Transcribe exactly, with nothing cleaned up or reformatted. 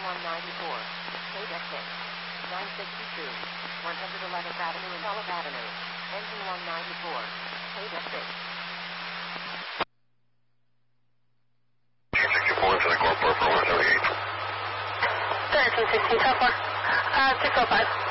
one ninety-four. K-Deck six. nine sixty-two. one eleventh Avenue and Olive Avenue. Engine one ninety-four. K-Deck six. sixty-four to the Corp for one seventy-eight. thirteen sixteen, so far. Uh, six oh five.